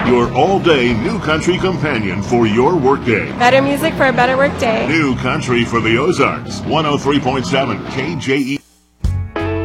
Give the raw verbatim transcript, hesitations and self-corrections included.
your all-day new country companion for your workday. Better music for a better work day. New country for the Ozarks. one oh three point seven K J E.